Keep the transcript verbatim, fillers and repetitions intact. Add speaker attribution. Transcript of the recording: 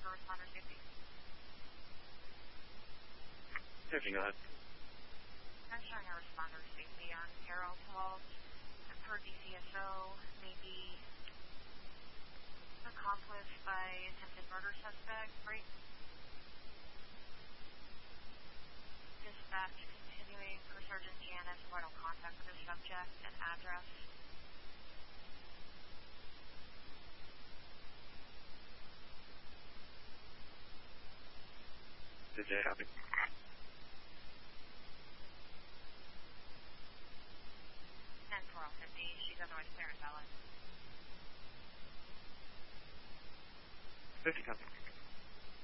Speaker 1: for responder safety.
Speaker 2: fifty, go ahead.
Speaker 1: I'm showing a responder safety on Carroll twelve. Per D C S O, maybe accomplice by attempted murder suspect, right? Dispatch continuing for Sergeant Janice, vital contact with the subject and address.
Speaker 2: Did you copy?
Speaker 1: And for all fifty, she's otherwise clear and valid.
Speaker 2: fifty, copy.